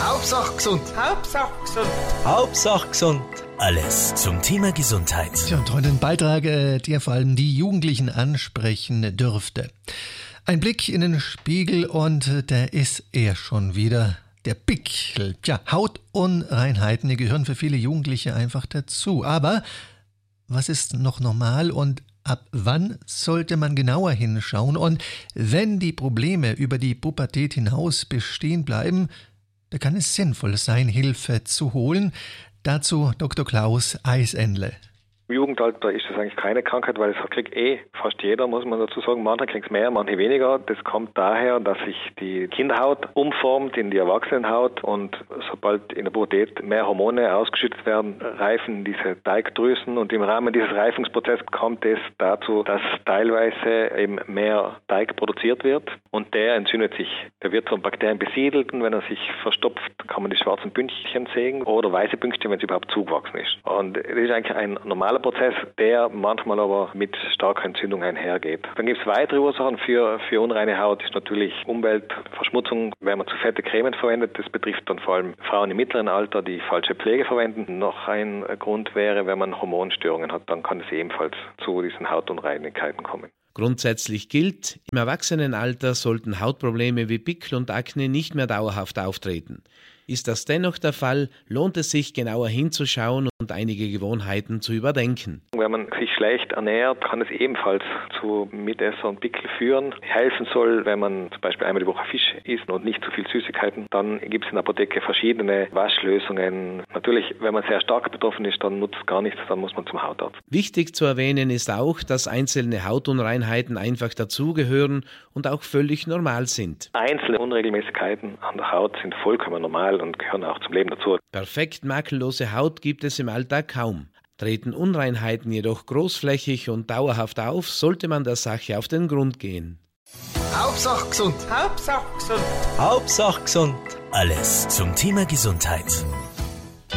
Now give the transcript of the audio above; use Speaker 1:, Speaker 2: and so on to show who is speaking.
Speaker 1: Hauptsache gesund.
Speaker 2: Hauptsache gesund.
Speaker 3: Hauptsache gesund. Alles zum Thema Gesundheit.
Speaker 4: Ja, und heute ein Beitrag, der vor allem die Jugendlichen ansprechen dürfte. Ein Blick in den Spiegel und da ist er schon wieder. Der Pickel. Tja, Hautunreinheiten, die gehören für viele Jugendliche einfach dazu. Aber was ist noch normal und ab wann sollte man genauer hinschauen? Und wenn die Probleme über die Pubertät hinaus bestehen bleiben, da kann es sinnvoll sein, Hilfe zu holen. Dazu Dr. Klaus Eisendle.
Speaker 5: Im Jugendalter ist das eigentlich keine Krankheit, weil es kriegt fast jeder, muss man dazu sagen. Manche kriegt es mehr, manche weniger. Das kommt daher, dass sich die Kinderhaut umformt in die Erwachsenenhaut und sobald in der Pubertät mehr Hormone ausgeschüttet werden, reifen diese Teigdrüsen und im Rahmen dieses Reifungsprozesses kommt es dazu, dass teilweise eben mehr Teig produziert wird und der entzündet sich. Der wird von Bakterien besiedelt und wenn er sich verstopft, kann man die schwarzen Pünktchen sehen oder weiße Pünktchen, wenn es überhaupt zugewachsen ist. Und das ist eigentlich ein normaler Prozess, der manchmal aber mit starker Entzündung einhergeht. Dann gibt es weitere Ursachen für unreine Haut. Das ist natürlich Umweltverschmutzung, wenn man zu fette Cremen verwendet. Das betrifft dann vor allem Frauen im mittleren Alter, die falsche Pflege verwenden. Noch ein Grund wäre, wenn man Hormonstörungen hat, dann kann es ebenfalls zu diesen Hautunreinigkeiten kommen.
Speaker 2: Grundsätzlich gilt, im Erwachsenenalter sollten Hautprobleme wie Pickel und Akne nicht mehr dauerhaft auftreten. Ist das dennoch der Fall, lohnt es sich, genauer hinzuschauen und einige Gewohnheiten zu überdenken.
Speaker 5: Wenn man sich schlecht ernährt, kann es ebenfalls zu Mitesser und Pickel führen. Helfen soll, wenn man zum Beispiel einmal die Woche Fisch isst und nicht zu viel Süßigkeiten, dann gibt es in der Apotheke verschiedene Waschlösungen. Natürlich, wenn man sehr stark betroffen ist, dann nutzt es gar nichts, dann muss man zum Hautarzt.
Speaker 2: Wichtig zu erwähnen ist auch, dass einzelne Hautunreinheiten einfach dazugehören und auch völlig normal sind.
Speaker 5: Einzelne Unregelmäßigkeiten an der Haut sind vollkommen normal und gehören auch zum Leben dazu.
Speaker 2: Perfekt makellose Haut gibt es im Alltag kaum. Treten Unreinheiten jedoch großflächig und dauerhaft auf, sollte man der Sache auf den Grund gehen.
Speaker 1: Hauptsache gesund.
Speaker 3: Hauptsache gesund. Alles zum Thema Gesundheit.